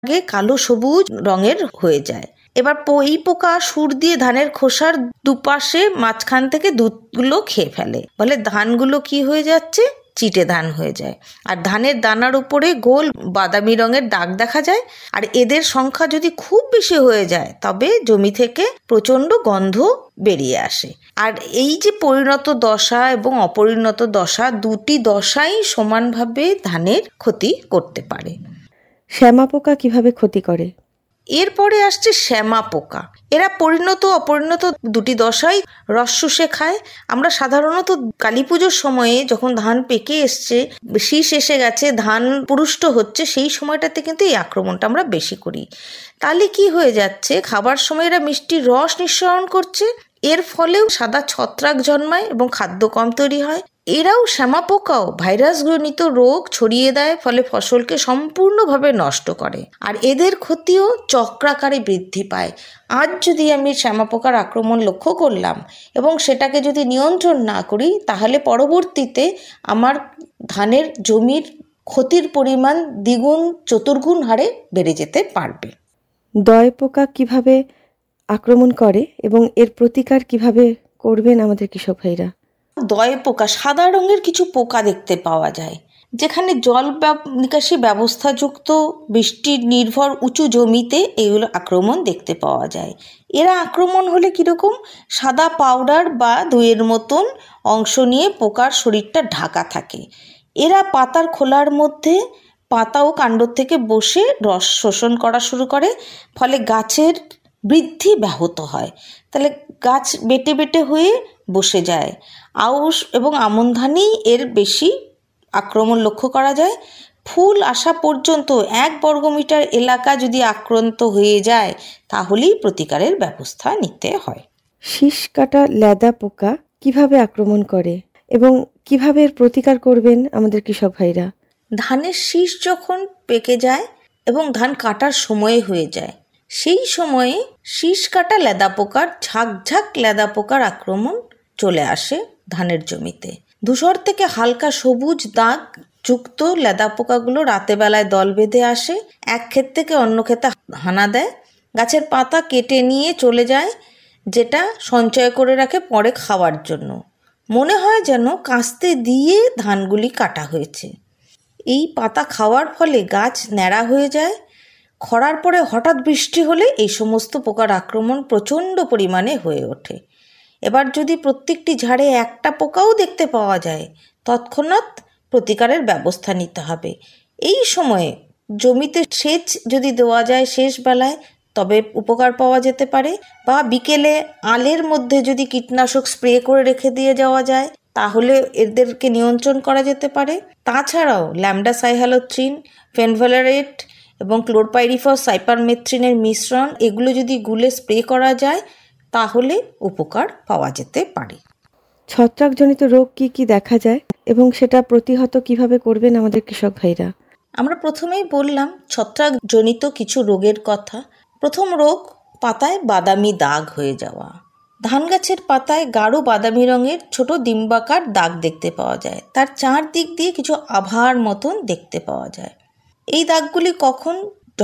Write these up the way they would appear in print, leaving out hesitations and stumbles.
আগে কালো সবুজ রঙের হয়ে যায়। এবার এই পোকা সুর দিয়ে ধানের খোসার দুপাশে মাঝখান থেকে দুধগুলো খেয়ে ফেলে, বলে ধানগুলো কি হয়ে যাচ্ছে, চিটে ধান হয়ে যায়। আর ধানের দানার উপরে গোল বাদামি রঙের দাগ দেখা যায়। আর এদের সংখ্যা যদি খুব বেশি হয়ে যায় তবে জমি থেকে প্রচণ্ড গন্ধ বেরিয়ে আসে। আর এই যে পরিণত দশা এবং অপরিণত দশা, দুটি দশাই সমানভাবে ধানের ক্ষতি করতে পারে। শ্যামা পোকা কিভাবে ক্ষতি করে? এরপরে আসছে শ্যামা পোকা। এরা পরিণত অপরিণত দুটি দশাই রস শুষে খায়। আমরা সাধারণত কালী পুজোর সময়ে যখন ধান পেকে এসছে, শীষ এসে গেছে, ধান পুরুষ্ট হচ্ছে, সেই সময়টাতে কিন্তু এই আক্রমণটা আমরা বেশি করি। তাহলে কি হয়ে যাচ্ছে, খাবার সময় এরা মিষ্টির রস নিঃসরণ করছে, এর ফলেও সাদা ছত্রাক জন্মায় এবং খাদ্য কম তৈরি হয়। এরাও শ্যামা পোকাও ভাইরাসজনিত রোগ ছড়িয়ে দেয়, ফলে ফসলকে সম্পূর্ণভাবে নষ্ট করে। আর এদের ক্ষতিও চক্রাকারে বৃদ্ধি পায়। আজ যদি আমি শ্যামা পোকার আক্রমণ লক্ষ্য করলাম এবং সেটাকে যদি নিয়ন্ত্রণ না করি, তাহলে পরবর্তীতে আমার ধানের জমির ক্ষতির পরিমাণ দ্বিগুণ চতুর্গুণ হারে বেড়ে যেতে পারবে। দয় পোকা কিভাবে আক্রমণ করে এবং এর প্রতিকার কিভাবে করবেন আমাদের কৃষক ভাইরা? দয় পোকা সাদা রঙের কিছু পোকা দেখতে পাওয়া যায়, যেখানে জল নিকাশি ব্যবস্থাযুক্ত বৃষ্টি নির্ভর উঁচু জমিতে এগুলো আক্রমণ দেখতে পাওয়া যায়। এরা আক্রমণ হলে কীরকম, সাদা পাউডার বা দইয়ের মতন অংশ নিয়ে পোকার শরীরটা ঢাকা থাকে। এরা পাতার খোলার মধ্যে পাতা ও কাণ্ড থেকে বসে রস শোষণ করা শুরু করে, ফলে গাছের বৃদ্ধি ব্যাহত হয়। তাহলে গাছ বেটে বেটে হয়ে বসে যায়। আউশ এবং আমন ধানেই এর বেশি আক্রমণ লক্ষ্য করা যায়। ফুল আসা পর্যন্ত 1 বর্গমিটার এলাকা যদি আক্রান্ত হয়ে যায়, তাহলেই প্রতিকারের ব্যবস্থা নিতে হয়। শীষ কাটা লেদা পোকা কিভাবে আক্রমণ করে এবং কিভাবে এর প্রতিকার করবেন আমাদের কৃষক ভাইরা? ধানের শীষ যখন পেকে যায় এবং ধান কাটার সময় হয়ে যায়, সেই সময়ে শীষ কাটা লেদা পোকার ঝাঁক লেদা পোকার আক্রমণ চলে আসে ধানের জমিতে। ধূসর থেকে হালকা সবুজ দাগ যুক্ত লেদা পোকাগুলো রাতে বেলায় দল বেঁধে আসে, এক ক্ষেত থেকে অন্য ক্ষেতে হানা দেয়, গাছের পাতা কেটে নিয়ে চলে যায়, যেটা সঞ্চয় করে রাখে পরে খাওয়ার জন্য। মনে হয় যেন কাস্তে দিয়ে ধানগুলি কাটা হয়েছে। এই পাতা খাওয়ার ফলে গাছ ন্যাড়া হয়ে যায়। খরার পরে হঠাৎ বৃষ্টি হলে এই সমস্ত পোকার আক্রমণ প্রচণ্ড পরিমাণে হয়ে ওঠে। এবার যদি প্রত্যেকটি ঝাড়ে একটা পোকাও দেখতে পাওয়া যায়, তৎক্ষণাৎ প্রতিকারের ব্যবস্থা নিতে হবে। এই সময়ে জমিতে সেচ যদি দেওয়া যায় শেষ বেলায়, তবে উপকার পাওয়া যেতে পারে, বা বিকেলে আলের মধ্যে যদি কীটনাশক স্প্রে করে রেখে দিয়ে যাওয়া যায়, তাহলে এদেরকে নিয়ন্ত্রণ করা যেতে পারে। তাছাড়াও ল্যামডাসাইহ্যালোথ্রিন, ফেনভালারেট এবং ক্লোরপাইরিফস সাইপারমেথ্রিনের মিশ্রণ, এগুলো যদি গুলে স্প্রে করা যায়, তাহলে উপকার পাওয়া যেতে পারে। ছত্রাকজনিত রোগ কি কি দেখা যায় এবং সেটা প্রতিহত কিভাবে করবেন আমাদের কৃষক ভাইরা? আমরা প্রথমেই বললাম ছত্রাকজনিত কিছু রোগের কথা। প্রথম রোগ, পাতায় বাদামি দাগ হয়ে যাওয়া। ধান গাছের পাতায় গাঢ় বাদামি রঙের ছোট ডিম্বাকার দাগ দেখতে পাওয়া যায়, তার চারদিক দিয়ে কিছু আভার মতন দেখতে পাওয়া যায়। এই দাগগুলি কখন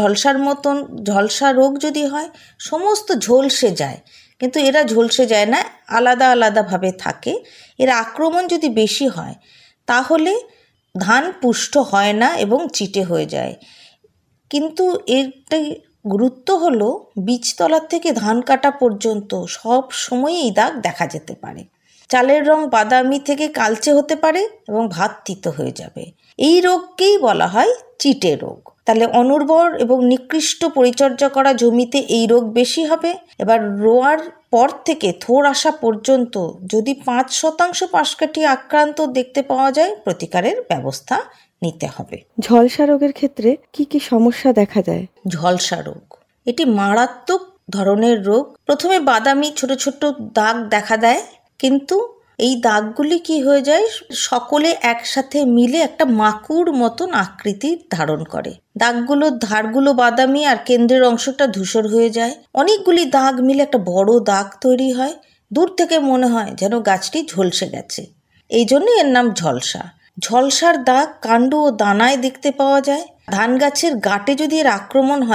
ঝলসা রোগ যদি হয়, সমস্ত ঝলসে যায়, কিন্তু এরা ঝলসে যায় না, আলাদা আলাদাভাবে থাকে। এর আক্রমণ যদি বেশি হয়, তাহলে ধান পুষ্ট হয় না এবং চিটে হয়ে যায়। কিন্তু এরটাই গুরুত্ব হলো, বীজতলার থেকে ধান কাটা পর্যন্ত সব সময়ই এই দাগ দেখা যেতে পারে। চালের রং বাদামি থেকে কালচে হতে পারে এবং ভাত তিতো হয়ে যাবে। এই রোগকেই বলা হয় চিটে রোগ। তাহলে অনুর্বর এবং নিকৃষ্ট পরিচর্যা করা জমিতে এই রোগ বেশি হবে। এবার রোয়ার পর থেকে থোড় আসা পর্যন্ত যদি 5% পাশকাঠি আক্রান্ত দেখতে পাওয়া যায়, প্রতিকারের ব্যবস্থা নিতে হবে। ঝলসা রোগের ক্ষেত্রে কি কি সমস্যা দেখা যায়? ঝলসা রোগ এটি মারাত্মক ধরনের রোগ। প্রথমে বাদামি ছোট ছোট দাগ দেখা দেয়, কিন্তু এই দাগগুলি কি হয়ে যায়, সকলে একসাথে মিলে একটা মাকুড় মতন আকৃতির ধারণ করে। দাগগুলোর ধারগুলো বাদামি আর কেন্দ্রের অংশটা ধূসর হয়ে যায়। অনেকগুলি দাগ মিলে একটা বড় দাগ তৈরি হয়। দূর থেকে মনে হয় যেন গাছটি ঝলসে গেছে, এই জন্য এর নাম ঝলসা। ঝলসার দাগ কাণ্ড ও দানায় দেখতে পাওয়া যায়। ধান গাছের গাঁটে যদি এর আক্রমণ হয়